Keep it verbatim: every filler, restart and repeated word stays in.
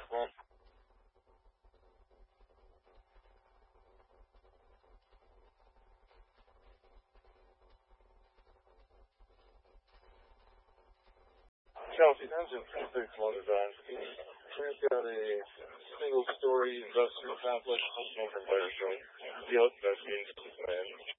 Well, Chelsea, that's a pretty small design. We've got a single story industrial complex, home from Better Yep, that's the man.